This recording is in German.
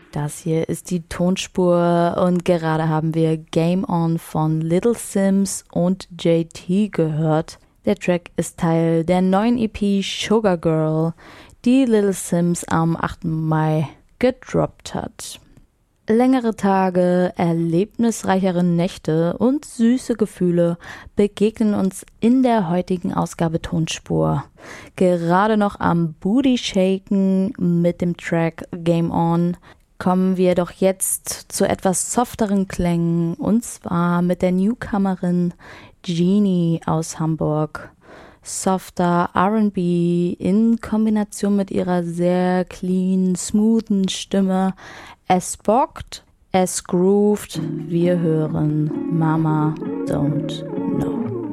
Das hier ist die Tonspur und gerade haben wir Game On von Little Simz und JT gehört. Der Track ist Teil der neuen EP Sugar Girl, die Little Simz am 8. Mai gedroppt hat. Längere Tage, erlebnisreichere Nächte und süße Gefühle begegnen uns in der heutigen Ausgabe Tonspur. Gerade noch am Booty shaken mit dem Track Game On kommen wir doch jetzt zu etwas softeren Klängen, und zwar mit der Newcomerin Genie aus Hamburg. Softer R&B in Kombination mit ihrer sehr clean, smoothen Stimme. Es bockt, es groovt, wir hören Mama Don't